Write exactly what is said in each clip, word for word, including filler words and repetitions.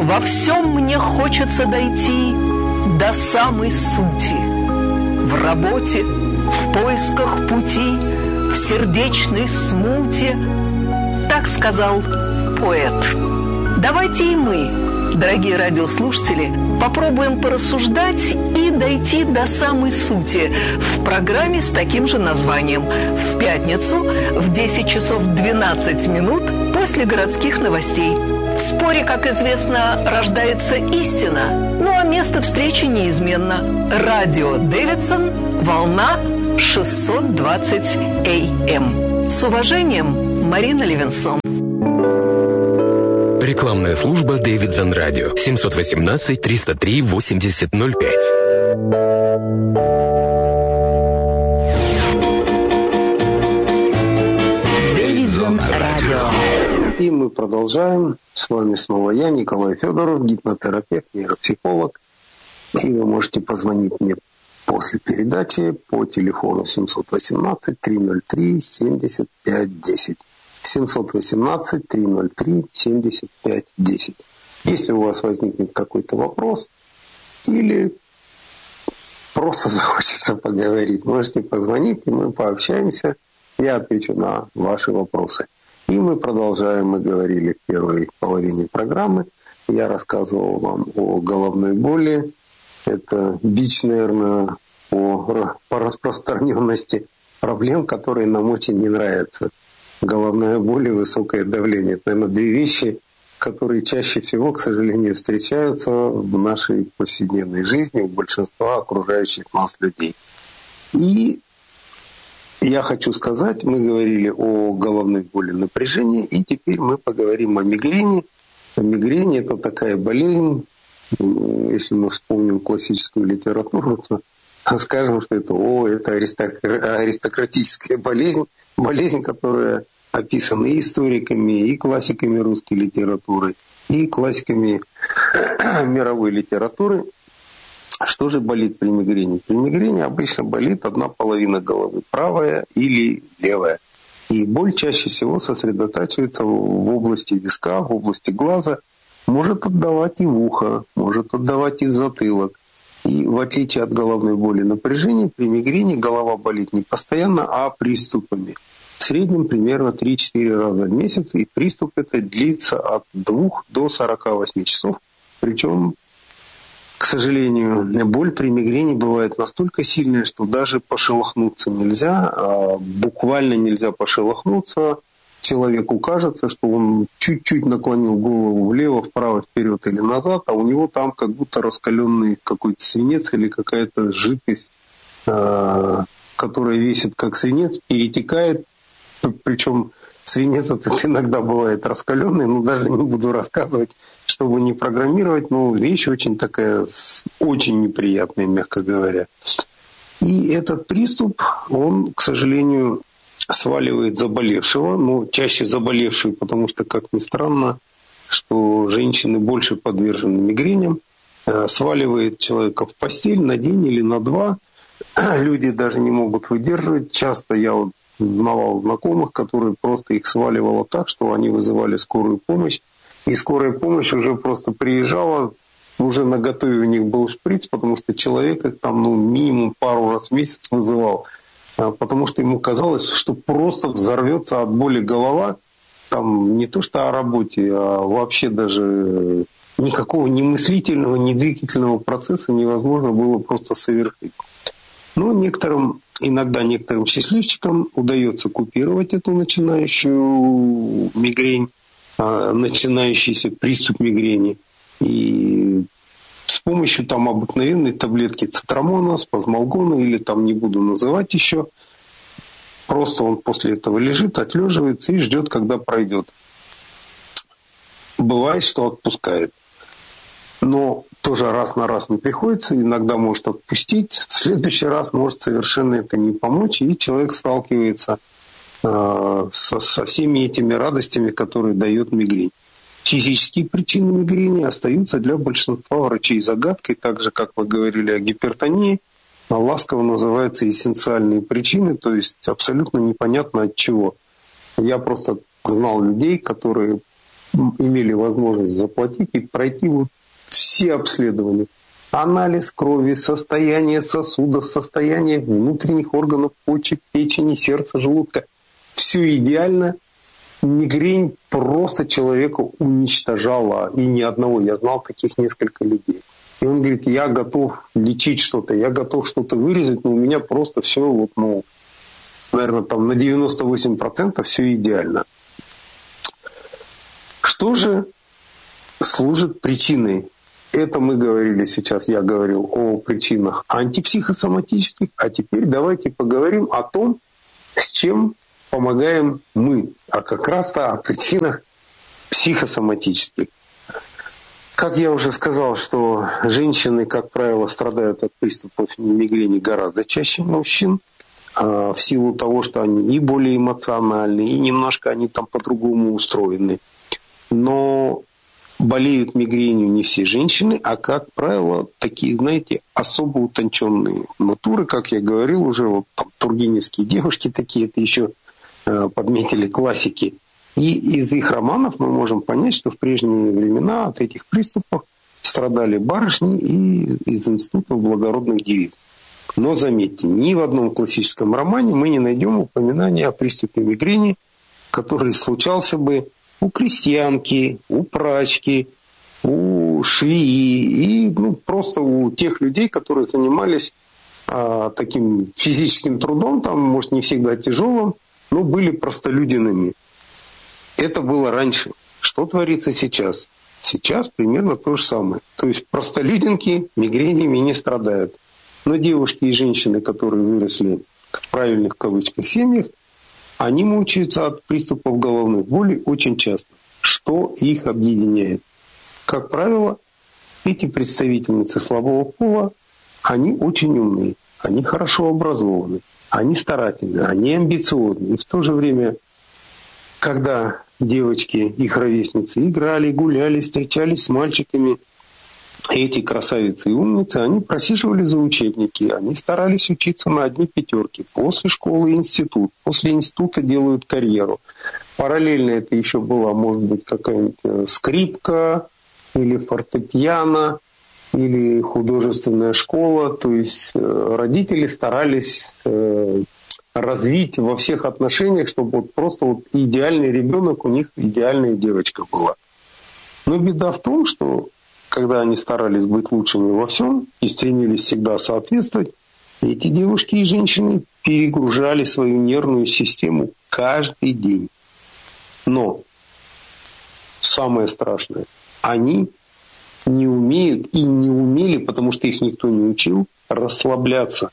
Во всем мне хочется дойти до самой сути. В работе, в поисках пути, в сердечной смуте. Так сказал поэт. Давайте и мы, дорогие радиослушатели, попробуем порассуждать и дойти до самой сути в программе с таким же названием в пятницу в десять часов двенадцать минут после городских новостей. В споре, как известно, рождается истина, ну а место встречи неизменно. Радио Дэвидсон, волна шестьсот двадцать эй эм. С уважением, Марина Левинсон. Рекламная служба Дэвидсон Радио. семь один восемь триста три восемьдесят ноль пять. Дэвидсон Радио. И мы продолжаем. С вами снова я, Николай Федоров, гипнотерапевт, нейропсихолог. И вы можете позвонить мне после передачи по телефону семь один восемь три ноль три семьдесят пять десять. семь один восемь три ноль три семьдесят пять десять. Если у вас возникнет какой-то вопрос или просто захочется поговорить, можете позвонить, и мы пообщаемся. Я отвечу на ваши вопросы. И мы продолжаем. Мы говорили в первой половине программы. Я рассказывал вам о головной боли. Это бич, наверное, по, по распространенности проблем, которые нам очень не нравятся. Головная боль и высокое давление. Это, наверное, две вещи, которые чаще всего, к сожалению, встречаются в нашей повседневной жизни у большинства окружающих нас людей. И я хочу сказать, мы говорили о головной боли, напряжении, и теперь мы поговорим о мигрени. Мигрень – это такая болезнь, если мы вспомним классическую литературу, то скажем, что это, о, это аристократическая болезнь, болезнь, которая описана и историками, и классиками русской литературы, и классиками мировой литературы. Что же болит при мигрени? При мигрени обычно болит одна половина головы, правая или левая. И боль чаще всего сосредотачивается в области виска, в области глаза, может отдавать и в ухо, может отдавать и в затылок. И в отличие от головной боли напряжения, при мигрени голова болит не постоянно, а приступами. В среднем примерно три-четыре раза в месяц, и приступ этот длится от двух до сорока восьми часов. Причем, к сожалению, боль при мигрени бывает настолько сильная, что даже пошелохнуться нельзя, а буквально нельзя пошелохнуться. Человеку кажется, что он чуть-чуть наклонил голову влево, вправо, вперед или назад, а у него там как будто раскаленный какой-то свинец или какая-то жидкость, которая весит как свинец, перетекает. Причем свинец этот иногда бывает раскаленный, но даже не буду рассказывать, чтобы не программировать, но вещь очень такая, очень неприятная, мягко говоря. И этот приступ, он, к сожалению, сваливает заболевшего, но чаще заболевший, потому что, как ни странно, что женщины больше подвержены мигреням, сваливает человека в постель на день или на два. Люди даже не могут выдерживать. Часто я вот знавал знакомых, которые просто их сваливало так, что они вызывали скорую помощь. И скорая помощь уже просто приезжала, уже наготове у них был шприц, потому что человек их там ну, минимум пару раз в месяц вызывал. Потому что ему казалось, что просто взорвется от боли голова. Там не то что о работе, а вообще даже никакого ни мыслительного, ни двигательного процесса невозможно было просто совершить. Но некоторым, иногда некоторым счастливчикам удается купировать эту начинающую мигрень, начинающийся приступ мигрени. И с помощью там обыкновенной таблетки цитрамона, спазмолгона или там не буду называть еще, просто он после этого лежит, отлеживается и ждет, когда пройдет. Бывает, что отпускает. Но тоже раз на раз не приходится, иногда может отпустить, в следующий раз может совершенно это не помочь, и человек сталкивается э, со, со всеми этими радостями, которые дает мигрень. Физические причины мигрени остаются для большинства врачей загадкой, так же, как вы говорили о гипертонии, ласково называются эссенциальные причины, то есть абсолютно непонятно от чего. Я просто знал людей, которые имели возможность заплатить и пройти вот все обследования. Анализ крови, состояние сосудов, состояние внутренних органов, почек, печени, сердца, желудка. Все идеально. Мигрень просто человека уничтожала. И ни одного. Я знал таких несколько людей. И он говорит, я готов лечить что-то, я готов что-то вырезать, но у меня просто все, вот, ну, наверное, там на девяносто восемь процентов все идеально. Что же служит причиной? Это мы говорили сейчас, я говорил о причинах антипсихосоматических, а теперь давайте поговорим о том, с чем помогаем мы, а как раз-то о причинах психосоматических. Как я уже сказал, что женщины, как правило, страдают от приступов мигрени гораздо чаще мужчин, в силу того, что они и более эмоциональны, и немножко они там по-другому устроены. Но болеют мигренью не все женщины, а, как правило, такие, знаете, особо утонченные натуры, как я говорил уже, вот там тургеневские девушки такие, это еще э, подметили классики. И из их романов мы можем понять, что в прежние времена от этих приступов страдали барышни и из институтов благородных девиц. Но заметьте, ни в одном классическом романе мы не найдем упоминания о приступе мигрени, который случался бы у крестьянки, у прачки, у швеи и ну, просто у тех людей, которые занимались а, таким физическим трудом, там, может, не всегда тяжелым, но были простолюдинами. Это было раньше. Что творится сейчас? Сейчас примерно то же самое. То есть простолюдинки мигренями не страдают. Но девушки и женщины, которые выросли в правильных в кавычках семьях, они мучаются от приступов головных болей очень часто. Что их объединяет? Как правило, эти представительницы слабого пола, они очень умные, они хорошо образованы, они старательны, они амбициозны. И в то же время, когда девочки, их ровесницы, играли, гуляли, встречались с мальчиками, эти красавицы и умницы, они просиживали за учебники, они старались учиться на одни пятерки. После школы институт, после института делают карьеру. Параллельно это еще была, может быть, какая-нибудь скрипка или фортепиано, или художественная школа. То есть родители старались развить во всех отношениях, чтобы вот просто вот идеальный ребенок, у них идеальная девочка была. Но беда в том, что когда они старались быть лучшими во всем и стремились всегда соответствовать, эти девушки и женщины перегружали свою нервную систему каждый день. Но самое страшное, они не умеют и не умели, потому что их никто не учил, расслабляться.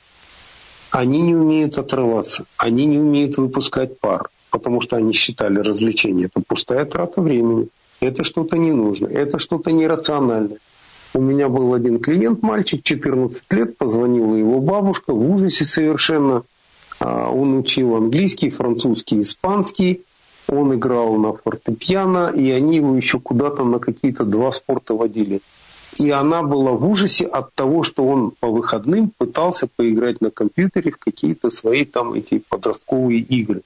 Они не умеют отрываться, они не умеют выпускать пар, потому что они считали развлечение. Это пустая трата времени. Это что-то не нужно, это что-то нерациональное. У меня был один клиент, мальчик, четырнадцать лет, позвонила его бабушка, в ужасе совершенно. Он учил английский, французский, испанский, он играл на фортепиано, и они его еще куда-то на какие-то два спорта водили. И она была в ужасе от того, что он по выходным пытался поиграть на компьютере в какие-то свои там эти подростковые игры.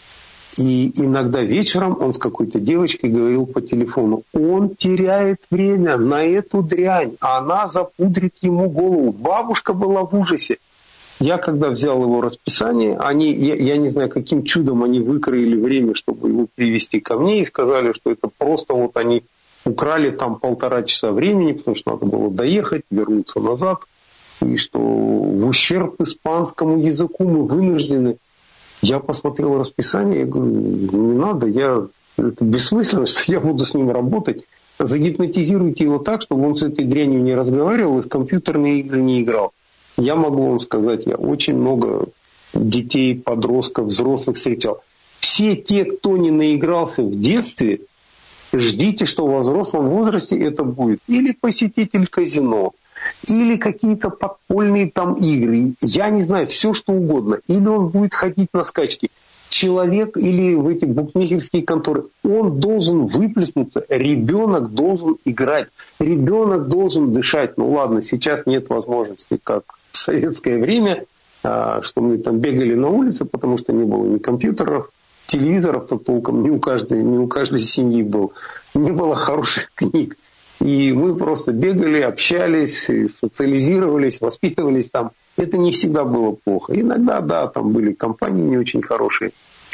И иногда вечером он с какой-то девочкой говорил по телефону, он теряет время на эту дрянь, а она запудрит ему голову. Бабушка была в ужасе. Я когда взял его расписание, они, я, я не знаю, каким чудом они выкроили время, чтобы его привести ко мне, и сказали, что это просто вот они украли там полтора часа времени, потому что надо было доехать, вернуться назад, и что в ущерб испанскому языку мы вынуждены. Я посмотрел расписание, я говорю, не надо, я, это бессмысленно, что я буду с ним работать. Загипнотизируйте его так, чтобы он с этой дрянью не разговаривал и в компьютерные игры не играл. Я могу вам сказать, я очень много детей, подростков, взрослых встречал. Все те, кто не наигрался в детстве, ждите, что во взрослом возрасте это будет. Или посетитель казино, или какие-то подпольные там игры. Я не знаю, все что угодно. Или он будет ходить на скачки. Человек или в эти букмекерские конторы, он должен выплеснуться. Ребенок должен играть. Ребенок должен дышать. Ну ладно, сейчас нет возможности, как в советское время, что мы там бегали на улице, потому что не было ни компьютеров, телевизоров-то толком не у каждой, не у каждой семьи был. не было хороших книг. И мы просто бегали, общались, социализировались, воспитывались там. Это не всегда было плохо. Иногда, да, там были компании не очень хорошие.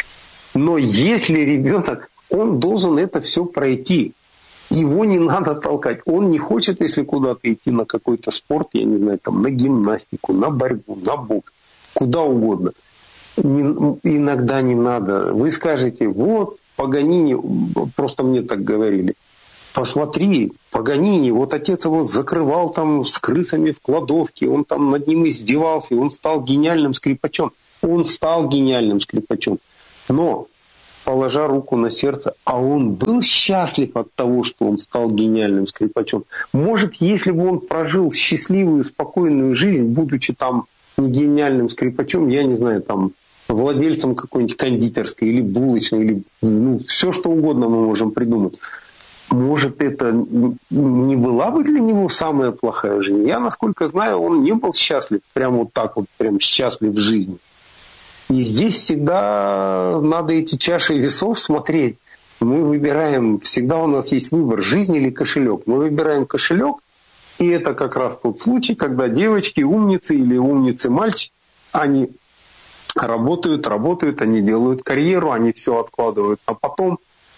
Но если ребенок, он должен это все пройти. Его не надо толкать. Он не хочет, если куда-то идти на какой-то спорт, я не знаю, там, на гимнастику, на борьбу, на бокс, куда угодно. Не, иногда не надо. Вы скажете, вот, Паганини, просто мне так говорили, посмотри, Паганини, вот отец его закрывал там с крысами в кладовке, он там над ним издевался, и он стал гениальным скрипачом. Он стал гениальным скрипачом. Но, положа руку на сердце, а он был счастлив от того, что он стал гениальным скрипачом. Может, если бы он прожил счастливую, спокойную жизнь, будучи там не гениальным скрипачом, я не знаю, там, владельцем какой-нибудь кондитерской или булочной, или ну, все что угодно мы можем придумать. Может, это не была бы для него самая плохая жизнь? Я, насколько знаю, он не был счастлив, прям вот так вот, прям счастлив в жизни. И здесь всегда надо эти чаши весов смотреть. Мы выбираем, всегда у нас есть выбор, жизнь или кошелек. Мы выбираем кошелек, и это как раз тот случай, когда девочки, умницы или умницы-мальчики, они работают, работают, они делают карьеру, они все откладывают. А потом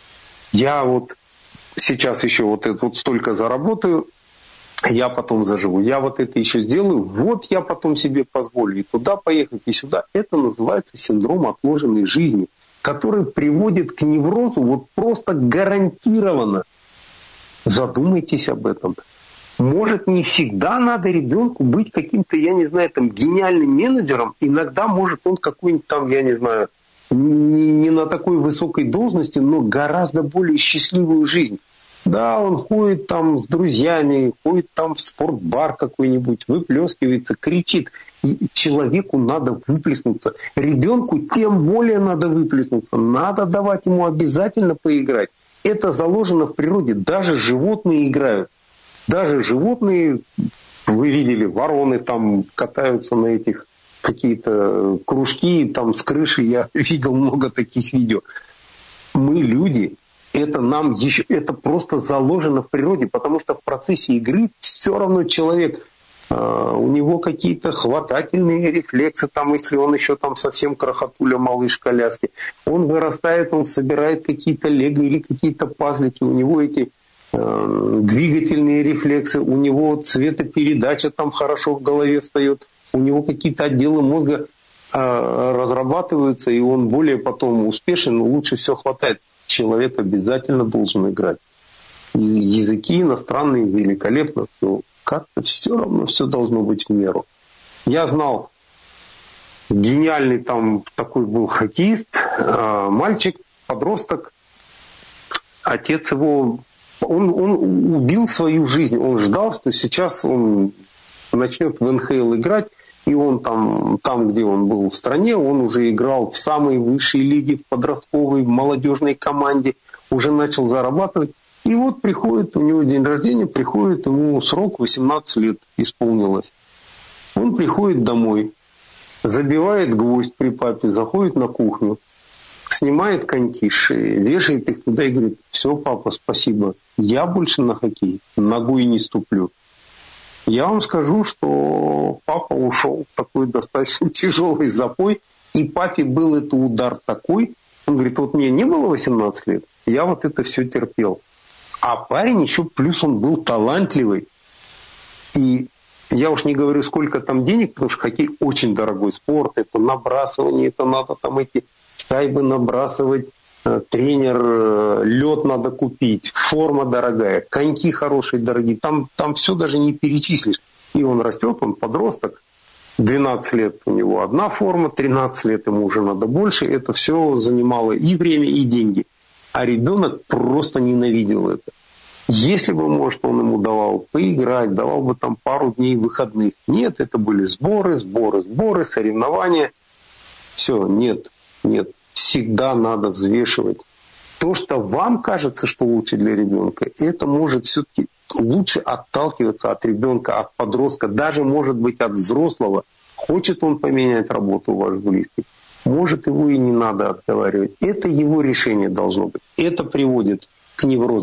я вот сейчас еще вот это вот столько заработаю, я потом заживу, я вот это еще сделаю, вот я потом себе позволю и туда поехать, и сюда. Это называется синдром отложенной жизни, который приводит к неврозу вот просто гарантированно. Задумайтесь об этом. Может, не всегда надо ребенку быть каким-то, я не знаю, там, гениальным менеджером. Иногда может он какой-нибудь там, я не знаю, не, не на такой высокой должности, но гораздо более счастливую жизнь. Да, он ходит там с друзьями, ходит там в спортбар какой-нибудь, выплескивается, кричит. И человеку надо выплеснуться. Ребенку тем более надо выплеснуться. Надо давать ему обязательно поиграть. Это заложено в природе. Даже животные играют. Даже животные, вы видели, вороны там катаются на этих какие-то кружки, там с крыши, я видел много таких видео. Мы, люди, это нам еще, это просто заложено в природе, потому что в процессе игры все равно человек, э, у него какие-то хватательные рефлексы, там, если он еще там совсем крохотуля, малыш коляски, он вырастает, он собирает какие-то лего или какие-то пазлики, у него эти двигательные рефлексы, у него цветопередача там хорошо в голове встает, у него какие-то отделы мозга э, разрабатываются, и он более потом успешен, лучше все хватает. Человек обязательно должен играть. И языки иностранные великолепно, но как-то все равно все должно быть в меру. Я знал, гениальный там такой был хоккеист, э, мальчик, подросток, отец его Он, он убил свою жизнь, он ждал, что сейчас он начнет в эн ха эл играть, и он там, там, где он был в стране, он уже играл в самой высшей лиге, в подростковой, в молодежной команде, уже начал зарабатывать. И вот приходит, у него день рождения, приходит, ему срок восемнадцать лет исполнилось. Он приходит домой, забивает гвоздь при папе, заходит на кухню, снимает коньки с шеи, вешает их туда и говорит: все, папа, спасибо, я больше на хоккей ногой не ступлю. Я вам скажу, что папа ушел в такой достаточно тяжелый запой, и папе был это удар такой, он говорит: вот мне не было восемнадцать лет, я вот это все терпел. А парень еще плюс он был талантливый. И я уж не говорю, сколько там денег, потому что хоккей очень дорогой спорт, это набрасывание, это надо там эти шайбы набрасывать, тренер, лед надо купить, форма дорогая, коньки хорошие, дорогие. Там, там все даже не перечислишь. И он растет, он подросток. двенадцать лет у него одна форма, тринадцать лет ему уже надо больше. Это все занимало и время, и деньги. А ребенок просто ненавидел это. Если бы, может, он ему давал поиграть, давал бы там пару дней выходных. Нет, это были сборы, сборы, сборы, соревнования. Все, нет. Нет, всегда надо взвешивать. То, что вам кажется, что лучше для ребенка, это может все-таки лучше отталкиваться от ребенка, от подростка, даже может быть от взрослого. Хочет он поменять работу, ваш близкий, может, его и не надо отговаривать. Это его решение должно быть. Это приводит к неврозам.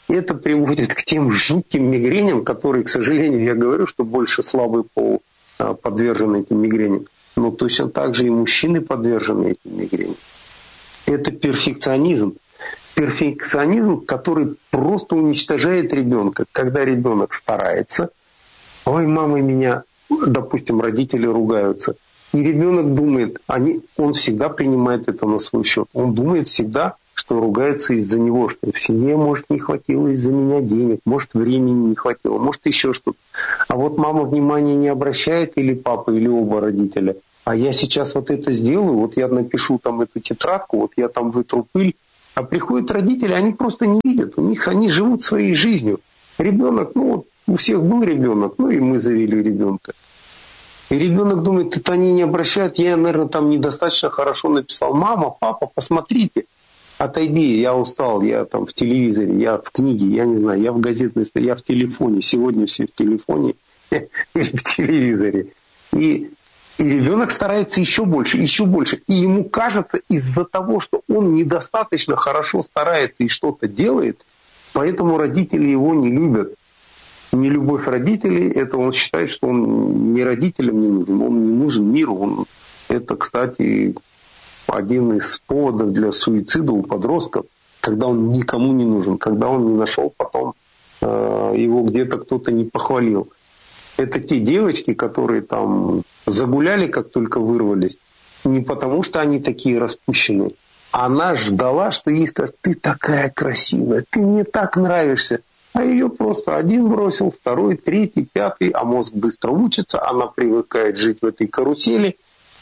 это приводит к тем жутким мигреням, которые, к сожалению, я говорю, что больше слабый пол подвержен этим мигреням. Но точно так же и мужчины подвержены этим мигреням. Это перфекционизм. Перфекционизм, который просто уничтожает ребенка. Когда ребенок старается, ой, мама меня, допустим, родители ругаются. И ребенок думает, они, он всегда принимает это на свой счет. Он думает всегда, что ругается из-за него, что в семье, может, не хватило из-за меня денег, может, времени не хватило, может, еще что-то. А вот мама внимания не обращает, или папа, или оба родителя. А я сейчас вот это сделаю, вот я напишу там эту тетрадку, вот я там вытру пыль. А приходят родители, они просто не видят, у них они живут своей жизнью. Ребенок, ну вот у всех был ребенок, ну и мы завели ребенка. И ребенок думает, это они не обращают, я, наверное, там недостаточно хорошо написал. Мама, папа, посмотрите, отойди, я устал, я там в телевизоре, я в книге, я не знаю, я в газетной, я в телефоне, сегодня все в телефоне или в телевизоре. И, и ребенок старается еще больше, еще больше. И ему кажется, из-за того, что он недостаточно хорошо старается и что-то делает, поэтому родители его не любят. Нелюбовь родителей, это он считает, что он не родителям не нужен, он не нужен миру. Он, это, кстати, один из поводов для суицида у подростков, когда он никому не нужен, когда он не нашел потом, э, его где-то кто-то не похвалил. Это те девочки, которые там загуляли, как только вырвались, не потому что они такие распущенные. Она ждала, что ей скажут, ты такая красивая, ты мне так нравишься. А ее просто один бросил, второй, третий, пятый, а мозг быстро учится, она привыкает жить в этой карусели.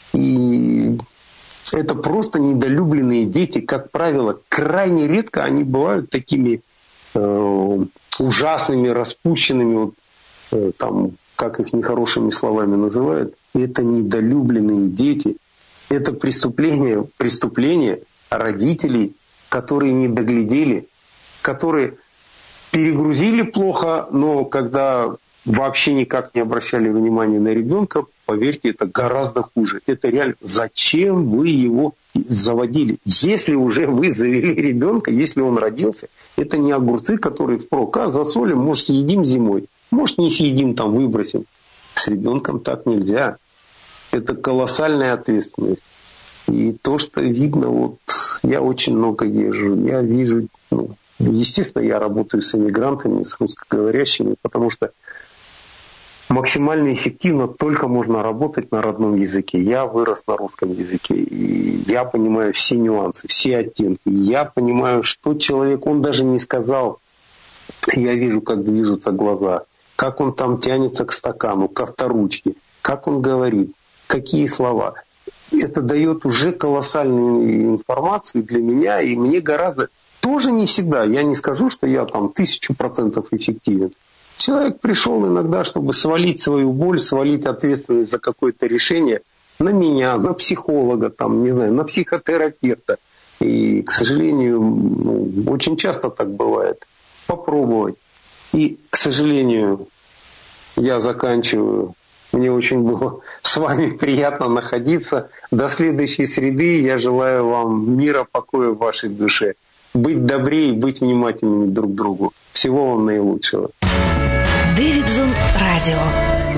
И это просто недолюбленные дети, как правило, крайне редко они бывают такими э, ужасными, распущенными, вот, э, там, как их нехорошими словами называют. Это недолюбленные дети. Это преступление, преступление родителей, которые не доглядели, которые перегрузили плохо, но когда вообще никак не обращали внимания на ребенка, поверьте, это гораздо хуже. Это реально, зачем вы его заводили? Если уже вы завели ребенка, если он родился, это не огурцы, которые впрок, а засолим, может, съедим зимой, может, не съедим, там выбросим. С ребенком так нельзя. Это колоссальная ответственность. И то, что видно, вот я очень много езжу, я вижу, ну, естественно, я работаю с эмигрантами, с русскоговорящими, потому что максимально эффективно только можно работать на родном языке. Я вырос на русском языке, и я понимаю все нюансы, все оттенки. Я понимаю, что человек, он даже не сказал, я вижу, как движутся глаза, как он там тянется к стакану, к авторучке, как он говорит, какие слова. Это дает уже колоссальную информацию для меня, и мне гораздо... Тоже не всегда. Я не скажу, что я там тысячу процентов эффективен. Человек пришел иногда, чтобы свалить свою боль, свалить ответственность за какое-то решение на меня, на психолога, там, не знаю, на психотерапевта. И, к сожалению, ну, очень часто так бывает. Попробовать. И, к сожалению, я заканчиваю. Мне очень было с вами приятно находиться. До следующей среды. Я желаю вам мира, покоя в вашей душе. Быть добрее, быть внимательными друг к другу. Всего вам наилучшего. Дэвидзон Радио.